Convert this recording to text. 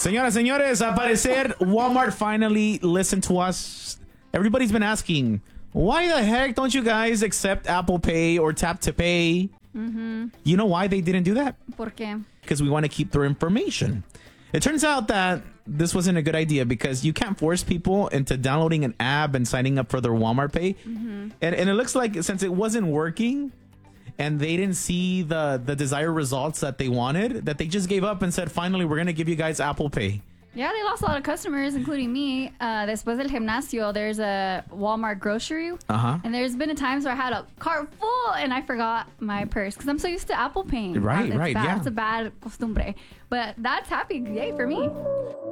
Señoras, señores, al parecer, Walmart finally listened to us. Everybody's been asking, why the heck don't you guys accept Apple Pay or Tap to Pay? Mm-hmm. You know why they didn't do that? ¿Por qué? Because we want to keep their information. It turns out that this wasn't a good idea because you can't force people into downloading an app and signing up for their Walmart Pay. Mm-hmm. And it looks like since it wasn't working and they didn't see the desired results that they wanted, that they just gave up and said, finally, we're going to give you guys Apple Pay. Yeah, they lost a lot of customers, including me. Después del gimnasio, there's a Walmart grocery. Uh-huh. And there's been times where I had a cart full and I forgot my purse because I'm so used to Apple Pay. Right, It's right, bad. yeah. It's a bad costumbre. But that's happy. Yay for me.